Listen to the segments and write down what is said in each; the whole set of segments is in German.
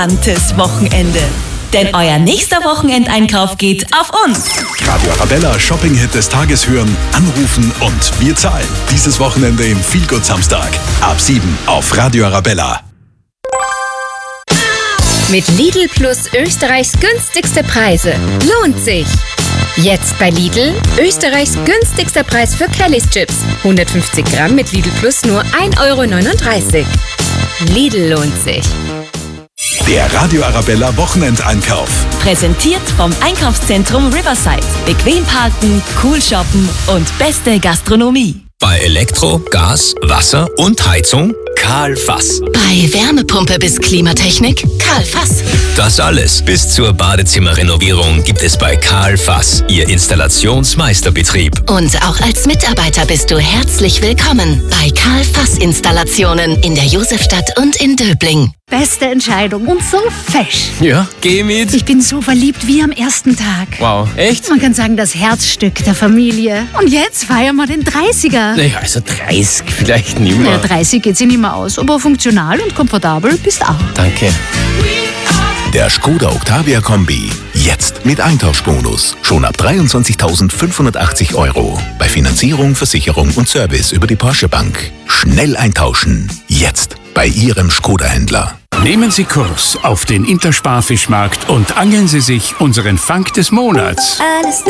Antes Wochenende. Denn euer nächster Wochenendeinkauf geht auf uns. Radio Arabella Shopping-Hit des Tages hören, anrufen und wir zahlen. Dieses Wochenende im Feelgood Samstag. Ab 7 auf Radio Arabella. Mit Lidl Plus Österreichs günstigste Preise. Lohnt sich! Jetzt bei Lidl Österreichs günstigster Preis für Kellys Chips. 150 Gramm mit Lidl Plus nur 1,39 €. Lidl lohnt sich. Der Radio Arabella Wochenendeinkauf. Präsentiert vom Einkaufszentrum Riverside. Bequem parken, cool shoppen und beste Gastronomie. Bei Elektro, Gas, Wasser und Heizung Karl Fass. Bei Wärmepumpe bis Klimatechnik Karl Fass. Das alles bis zur Badezimmerrenovierung gibt es bei Karl Fass, Ihr Installationsmeisterbetrieb. Und auch als Mitarbeiter bist du herzlich willkommen bei Karl Fass Installationen in der Josefstadt und in Döbling. Beste Entscheidung und so fesch. Ja, geh mit. Ich bin so verliebt wie am ersten Tag. Wow, echt? Man kann sagen, das Herzstück der Familie. Und jetzt feiern wir den 30er. Naja, also 30 vielleicht nicht mehr. Ja, 30 geht sich nicht mehr aus, aber funktional und komfortabel bist auch. Danke. Der Skoda Octavia Kombi. Jetzt mit Eintauschbonus. Schon ab 23.580 €. Bei Finanzierung, Versicherung und Service über die Porsche Bank. Schnell eintauschen. Jetzt bei Ihrem Skoda-Händler. Nehmen Sie Kurs auf den Intersparfischmarkt und angeln Sie sich unseren Fang des Monats. Alles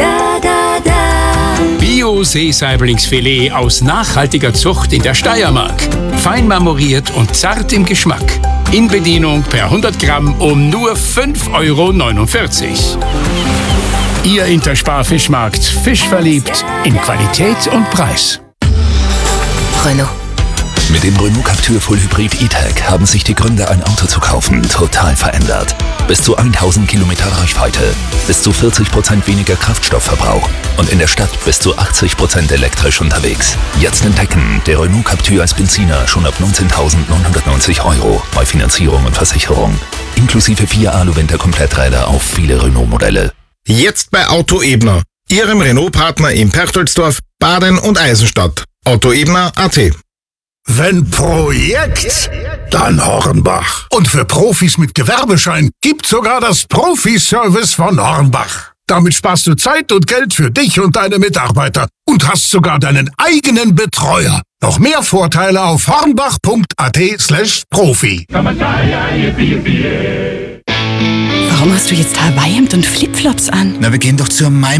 da. Bio-Seesaiblingsfilet aus nachhaltiger Zucht in der Steiermark. Fein marmoriert und zart im Geschmack. In Bedienung per 100 Gramm um nur 5,49 €. Ihr Intersparfischmarkt. Fischverliebt in Qualität und Preis. Renault. Mit dem Renault Captur Full Hybrid E-Tech haben sich die Gründe, ein Auto zu kaufen, total verändert. Bis zu 1000 Kilometer Reichweite, bis zu 40% weniger Kraftstoffverbrauch und in der Stadt bis zu 80% elektrisch unterwegs. Jetzt entdecken, der Renault Captur als Benziner schon ab 19.990 € bei Finanzierung und Versicherung. Inklusive 4 Alu-Winter-Kompletträder auf viele Renault-Modelle. Jetzt bei Auto Ebner, Ihrem Renault-Partner in Perchtoldsdorf, Baden und Eisenstadt. Autoebner.at. Wenn Projekt, dann Hornbach. Und für Profis mit Gewerbeschein gibt's sogar das Profi-Service von Hornbach. Damit sparst du Zeit und Geld für dich und deine Mitarbeiter und hast sogar deinen eigenen Betreuer. Noch mehr Vorteile auf hornbach.at/Profi. Warum hast du jetzt Hawaii-Hemd und Flipflops an? Na, wir gehen doch zur